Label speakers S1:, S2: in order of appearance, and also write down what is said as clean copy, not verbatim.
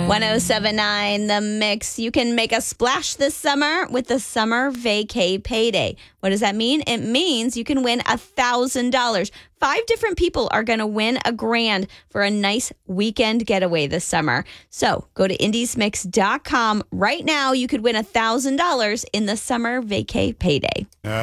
S1: 1079 The Mix. You can make a splash this summer with the Summer Vacay Payday. What does that mean? It means you can win $1,000. 5 different people are going to win $1,000 for a nice weekend getaway this summer. So go to indiesmix.com right now. You could win $1,000 in the Summer Vacay Payday.